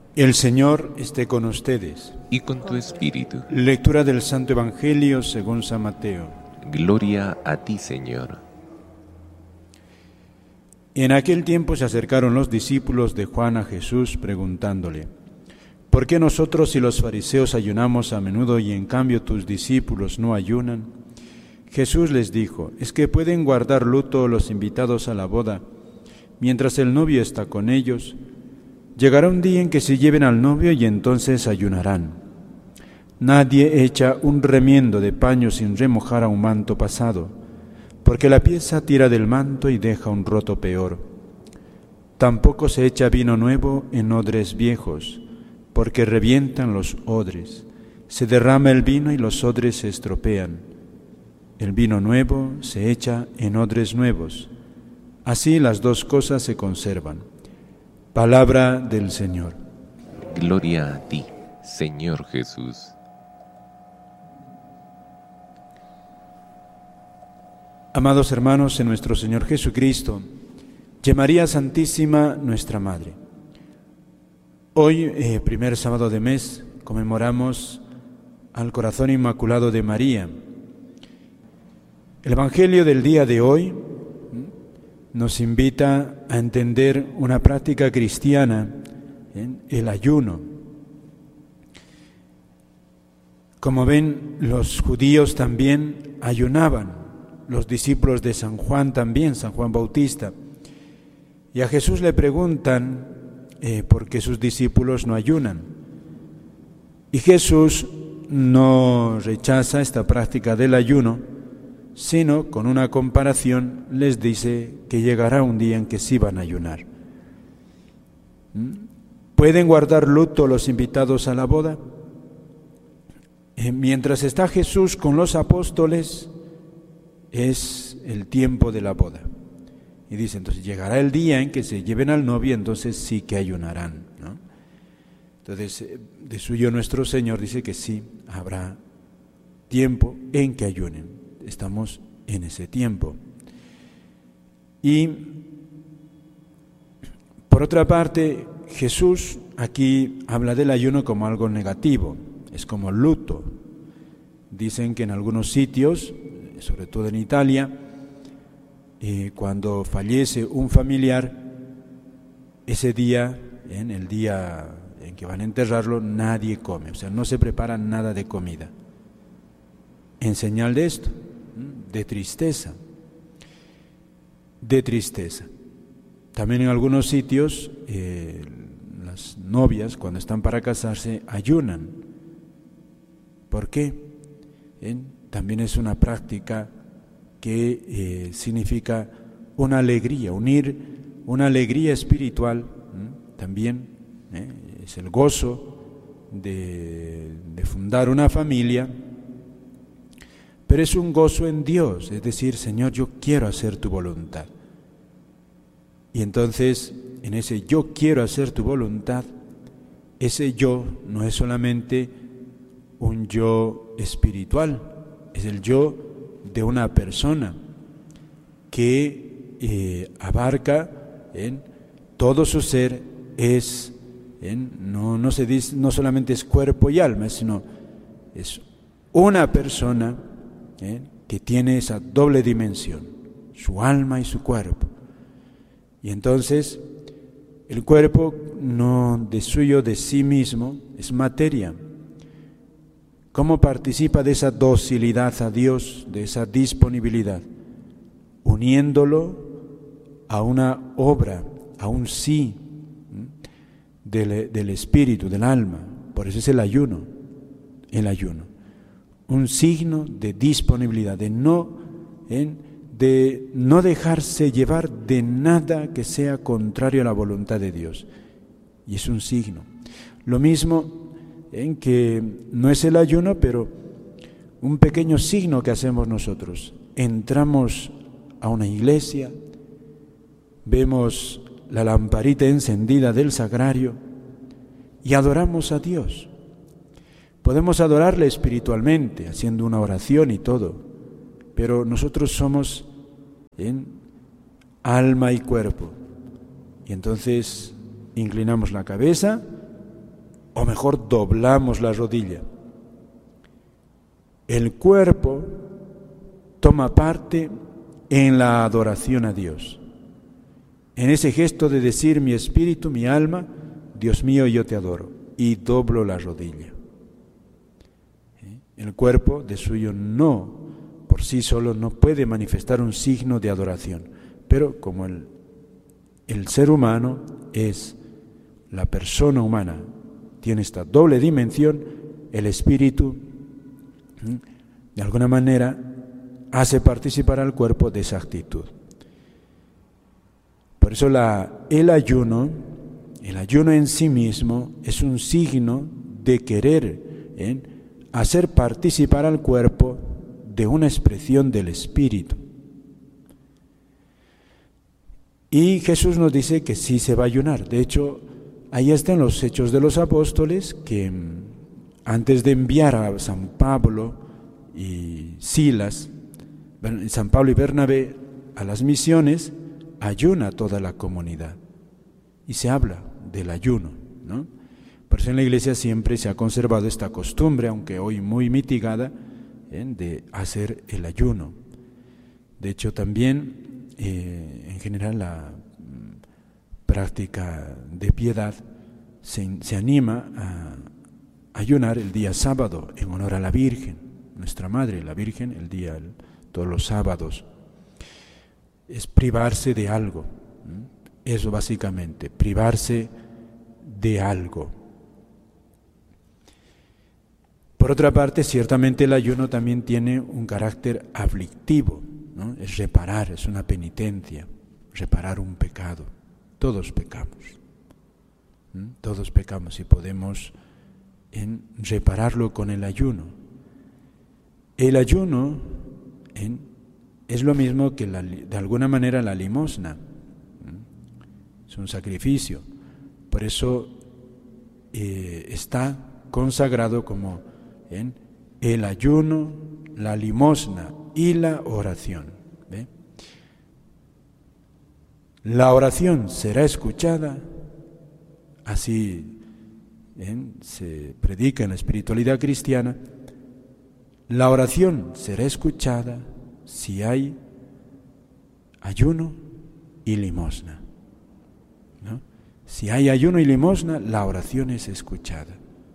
El Señor esté con ustedes. Y con tu espíritu. Lectura del Santo Evangelio según San Mateo. Gloria a ti, Señor. En aquel tiempo se acercaron los discípulos de Juan a Jesús preguntándole: ¿por qué nosotros y los fariseos ayunamos a menudo y en cambio tus discípulos no ayunan? Jesús les dijo: es que pueden guardar luto los invitados a la boda, mientras el novio está con ellos. Llegará un día en que se lleven al novio y entonces ayunarán. Nadie echa un remiendo de paño sin remojar a un manto pasado, porque la pieza tira del manto y deja un roto peor. Tampoco se echa vino nuevo en odres viejos, porque revientan los odres. Se derrama el vino y los odres se estropean. El vino nuevo se echa en odres nuevos. Así las dos cosas se conservan. Palabra del Señor. Gloria a ti, Señor Jesús. Amados hermanos en nuestro Señor Jesucristo, y María Santísima, nuestra Madre. Hoy, primer sábado de mes, conmemoramos al Corazón Inmaculado de María. El Evangelio del día de hoy nos invita a entender una práctica cristiana, el ayuno. Como ven, los judíos también ayunaban, los discípulos de San Juan también, San Juan Bautista. Y a Jesús le preguntan por qué sus discípulos no ayunan. Y Jesús no rechaza esta práctica del ayuno, sino con una comparación les dice que llegará un día en que sí van a ayunar. ¿Pueden guardar luto los invitados a la boda? Mientras está Jesús con los apóstoles, es el tiempo de la boda. Y dice, entonces llegará el día en que se lleven al novio, entonces sí que ayunarán, ¿no? Entonces, de suyo nuestro Señor dice que sí, habrá tiempo en que ayunen. Estamos en ese tiempo. Y por otra parte, Jesús aquí habla del ayuno como algo negativo, es como luto. Dicen que en algunos sitios, sobre todo en Italia, cuando fallece un familiar, ese día, en el día en que van a enterrarlo, nadie come, o sea, no se prepara nada de comida, en señal de esto, de tristeza. También en algunos sitios, las novias, cuando están para casarse, ayunan. ¿Por qué? También es una práctica que significa una alegría, unir una alegría espiritual, también es el gozo de fundar una familia, pero es un gozo en Dios, es decir, Señor, yo quiero hacer tu voluntad. Y entonces, en ese yo quiero hacer tu voluntad, ese yo no es solamente un yo espiritual, es el yo de una persona que abarca todo su ser, es no se dice, no solamente es cuerpo y alma, sino es una persona que tiene esa doble dimensión, su alma y su cuerpo. Y entonces el cuerpo no de suyo, de sí mismo, es materia. ¿Cómo participa de esa docilidad a Dios, de esa disponibilidad? Uniéndolo a una obra, a un sí del espíritu, del alma. Por eso es el ayuno. Un signo de disponibilidad, de no dejarse llevar de nada que sea contrario a la voluntad de Dios. Y es un signo. Lo mismo en que no es el ayuno, pero un pequeño signo que hacemos nosotros. Entramos a una iglesia, vemos la lamparita encendida del sagrario y adoramos a Dios. Podemos adorarle espiritualmente, haciendo una oración y todo, pero nosotros somos alma y cuerpo. Y entonces inclinamos la cabeza o mejor doblamos la rodilla. El cuerpo toma parte en la adoración a Dios, en ese gesto de decir mi espíritu, mi alma, Dios mío, yo te adoro, y doblo la rodilla. El cuerpo de suyo no, por sí solo, no puede manifestar un signo de adoración, pero como el ser humano es la persona humana, tiene esta doble dimensión, el espíritu de alguna manera hace participar al cuerpo de esa actitud. Por eso el ayuno en sí mismo es un signo de querer hacer participar al cuerpo de una expresión del espíritu. Y Jesús nos dice que sí se va a ayunar. De hecho, ahí están los Hechos de los Apóstoles, que antes de enviar a San Pablo y Silas, San Pablo y Bernabé a las misiones, ayuna toda la comunidad. Y se habla del ayuno, ¿no? Por eso en la Iglesia siempre se ha conservado esta costumbre, aunque hoy muy mitigada, de hacer el ayuno. De hecho, también en general la práctica de piedad se anima a ayunar el día sábado en honor a la Virgen, nuestra Madre, la Virgen, todos los sábados. Es privarse de algo, eso básicamente, privarse de algo. Por otra parte, ciertamente el ayuno también tiene un carácter aflictivo, ¿no? Es reparar, es una penitencia, reparar un pecado. Todos pecamos y podemos repararlo con el ayuno. El ayuno es lo mismo que de alguna manera la limosna, es un sacrificio. Por eso está consagrado como el ayuno, la limosna y la oración. ¿Ve? La oración será escuchada, así se predica en la espiritualidad cristiana. La oración será escuchada si hay ayuno y limosna, ¿no? Si hay ayuno y limosna, la oración es escuchada.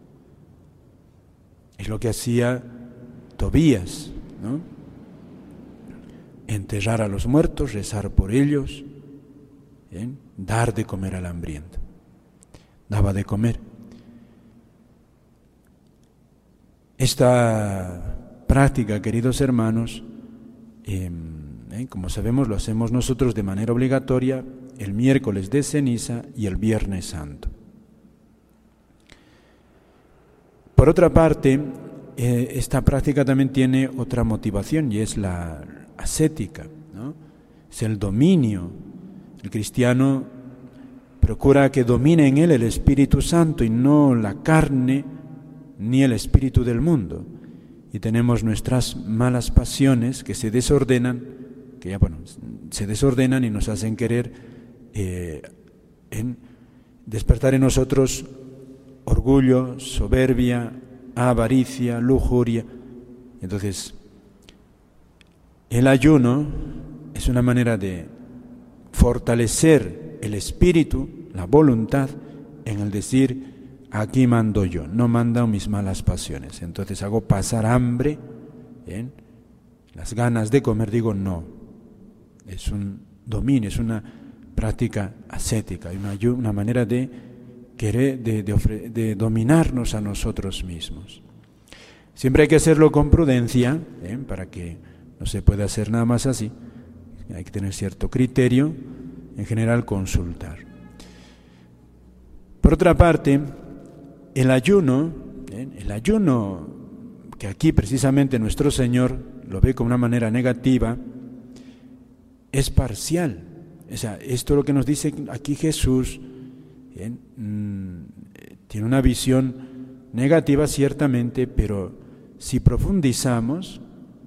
Es lo que hacía Tobías, ¿no? Enterrar a los muertos, rezar por ellos, dar de comer al hambriento. Daba de comer. Esta práctica, queridos hermanos, como sabemos, lo hacemos nosotros de manera obligatoria el miércoles de ceniza y el viernes santo. Por otra parte, esta práctica también tiene otra motivación y es la ascética, ¿no? Es el dominio. El cristiano procura que domine en él el Espíritu Santo y no la carne ni el espíritu del mundo. Y tenemos nuestras malas pasiones que se desordenan, se desordenan y nos hacen querer despertar en nosotros orgullo, soberbia, avaricia, lujuria. Entonces, el ayuno es una manera de fortalecer el espíritu, la voluntad, en el decir, aquí mando yo, no mandan mis malas pasiones. Entonces hago pasar hambre, las ganas de comer, digo no. Es un dominio, es una práctica ascética, una manera de querer, de dominarnos a nosotros mismos. Siempre hay que hacerlo con prudencia, para que no se pueda hacer nada más así. Hay que tener cierto criterio, en general consultar. Por otra parte, el ayuno, que aquí precisamente nuestro Señor lo ve como una manera negativa, es parcial. O sea, esto es lo que nos dice aquí Jesús, tiene una visión negativa ciertamente, pero si profundizamos,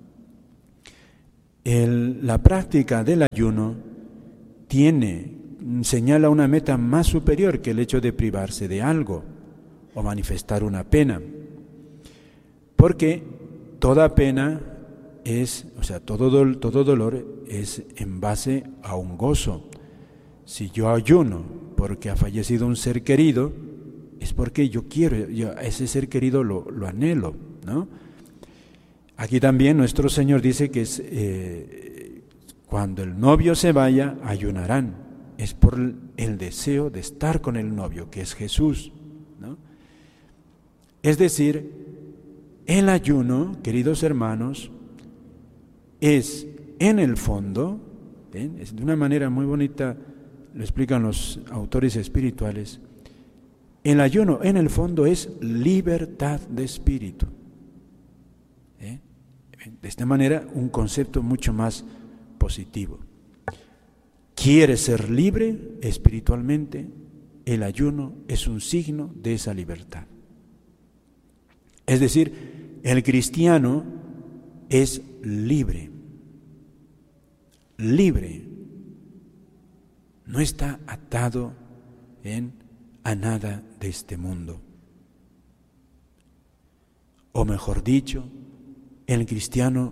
la práctica del ayuno señala una meta más superior que el hecho de privarse de algo o manifestar una pena. Porque toda pena todo dolor es en base a un gozo. Si yo ayuno porque ha fallecido un ser querido, es porque yo a ese ser querido lo anhelo, ¿no? Aquí también nuestro Señor dice que cuando el novio se vaya, ayunarán. Es por el deseo de estar con el novio, que es Jesús, ¿no? Es decir, el ayuno, queridos hermanos, es en el fondo, es de una manera muy bonita, lo explican los autores espirituales, el ayuno en el fondo es libertad de espíritu. De esta manera, un concepto mucho más positivo. ¿Quieres ser libre espiritualmente? El ayuno es un signo de esa libertad. Es decir, el cristiano es libre. Libre. No está atado a nada de este mundo. O mejor dicho, el cristiano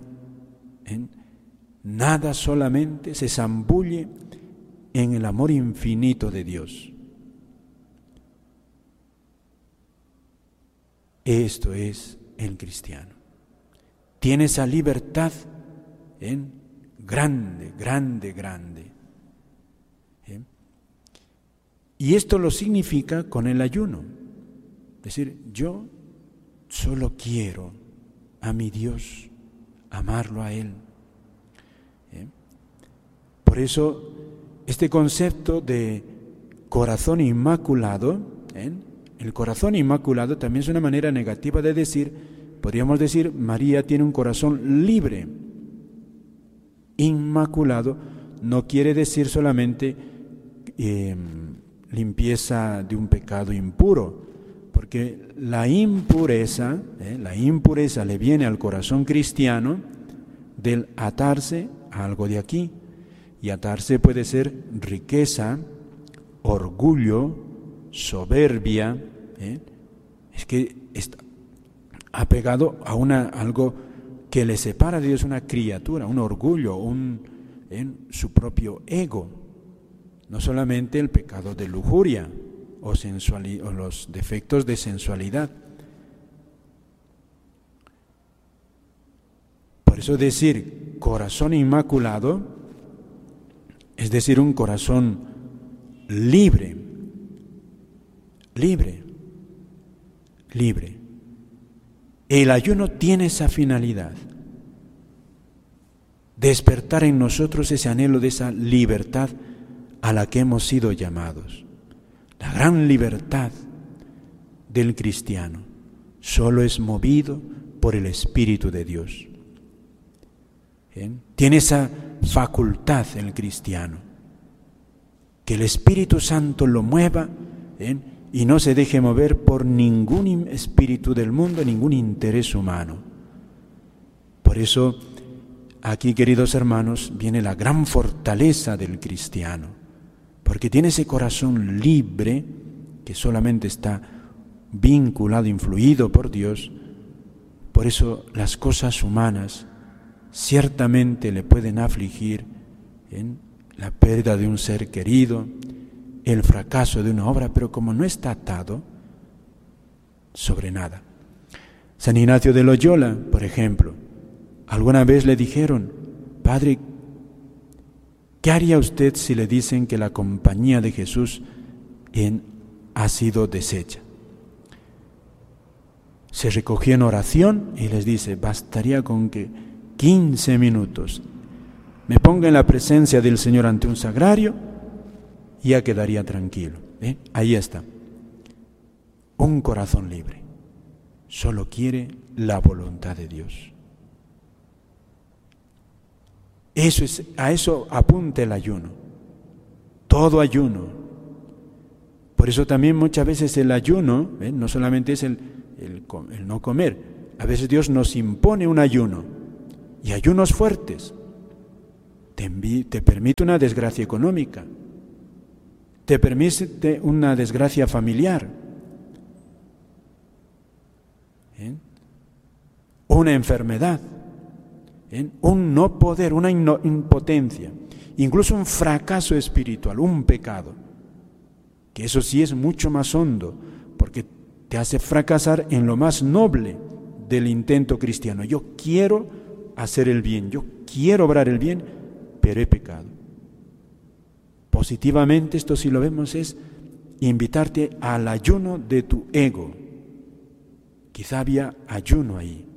nada solamente se zambulle en el amor infinito de Dios. Esto es el cristiano. Tiene esa libertad grande, grande, grande. Y esto lo significa con el ayuno. Es decir, yo solo quiero a mi Dios, amarlo a Él. Por eso, este concepto de corazón inmaculado, el corazón inmaculado también es una manera negativa de decir, podríamos decir, María tiene un corazón libre. Inmaculado no quiere decir solamente limpieza de un pecado impuro, porque la impureza le viene al corazón cristiano del atarse a algo de aquí, y atarse puede ser riqueza, orgullo, soberbia, es que está apegado a algo que le separa de Dios, una criatura, un orgullo, su propio ego. No solamente el pecado de lujuria o los defectos de sensualidad. Por eso decir corazón inmaculado es decir un corazón libre, libre, libre. El ayuno tiene esa finalidad, despertar en nosotros ese anhelo de esa libertad a la que hemos sido llamados. La gran libertad del cristiano solo es movido por el Espíritu de Dios. Tiene esa facultad el cristiano, que el Espíritu Santo lo mueva y no se deje mover por ningún espíritu del mundo, ningún interés humano. Por eso, aquí, queridos hermanos, viene la gran fortaleza del cristiano, porque tiene ese corazón libre que solamente está vinculado, influido por Dios. Por eso las cosas humanas ciertamente le pueden afligir, la pérdida de un ser querido, el fracaso de una obra, pero como no está atado sobre nada. San Ignacio de Loyola, por ejemplo, alguna vez le dijeron: Padre, ¿qué haría usted si le dicen que la compañía de Jesús ha sido deshecha? Se recogió en oración y les dice: bastaría con que 15 minutos me ponga en la presencia del Señor ante un sagrario y ya quedaría tranquilo. Ahí está. Un corazón libre. Solo quiere la voluntad de Dios. A eso apunta el ayuno. Todo ayuno. Por eso también muchas veces el ayuno, no solamente es el no comer. A veces Dios nos impone un ayuno, y ayunos fuertes. Te permite una desgracia económica, te permite una desgracia familiar, una enfermedad, un no poder, una impotencia, incluso un fracaso espiritual, un pecado, que eso sí es mucho más hondo, porque te hace fracasar en lo más noble del intento cristiano. Yo quiero hacer el bien, yo quiero obrar el bien, pero he pecado. Positivamente, esto si lo vemos es invitarte al ayuno de tu ego. Quizá había ayuno ahí,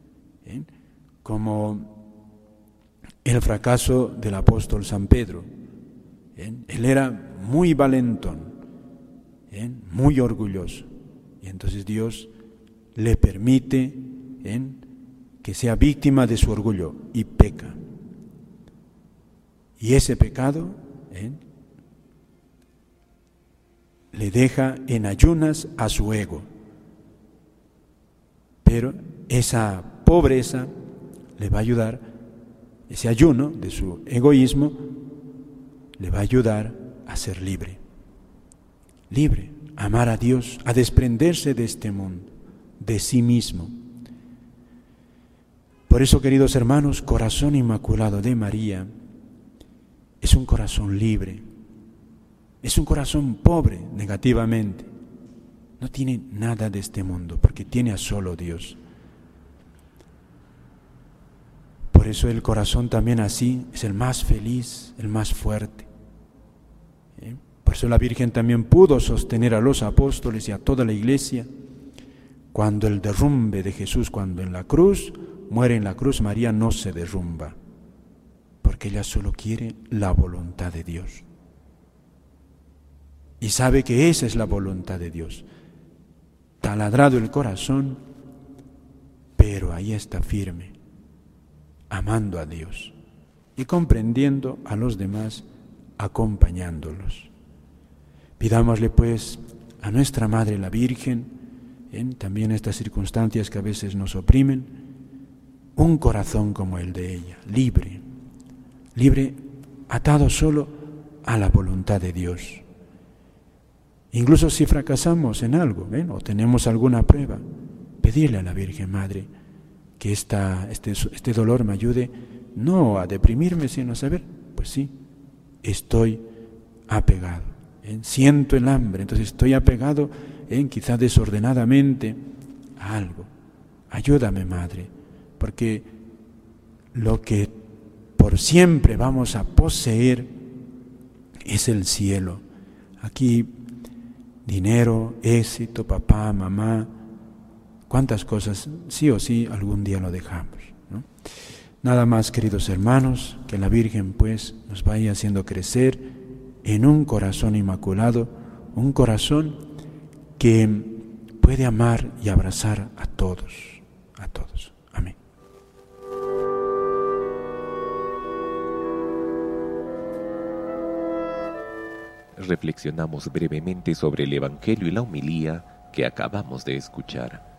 como el fracaso del apóstol San Pedro. Él era muy valentón, muy orgulloso, y entonces Dios le permite que sea víctima de su orgullo y peca. Y ese pecado le deja en ayunas a su ego. Pero esa pobreza le va a ayudar, ese ayuno de su egoísmo le va a ayudar a ser libre. Libre, a amar a Dios, a desprenderse de este mundo, de sí mismo. Por eso, queridos hermanos, corazón inmaculado de María es un corazón libre, es un corazón pobre negativamente, no tiene nada de este mundo porque tiene a solo Dios. Por eso el corazón también así es el más feliz, el más fuerte. Por eso la Virgen también pudo sostener a los apóstoles y a toda la Iglesia cuando el derrumbe de Jesús, cuando en la cruz, muere en la cruz, María no se derrumba, porque ella solo quiere la voluntad de Dios. Y sabe que esa es la voluntad de Dios. Taladrado el corazón, pero ahí está firme, amando a Dios y comprendiendo a los demás, acompañándolos. Pidámosle pues a nuestra Madre la Virgen, también estas circunstancias que a veces nos oprimen, un corazón como el de ella, libre, atado solo a la voluntad de Dios. Incluso si fracasamos en algo, o tenemos alguna prueba, pedirle a la Virgen Madre que este dolor me ayude no a deprimirme, sino a saber, pues sí, estoy apegado, siento el hambre, entonces estoy apegado, quizá desordenadamente a algo. Ayúdame, Madre, porque lo que por siempre vamos a poseer es el cielo. Aquí dinero, éxito, papá, mamá, cuántas cosas, sí o sí, algún día lo dejamos, ¿no? Nada más, queridos hermanos, que la Virgen pues nos vaya haciendo crecer en un corazón inmaculado, un corazón que puede amar y abrazar a todos, a todos. Amén. Reflexionamos brevemente sobre el Evangelio y la homilía que acabamos de escuchar.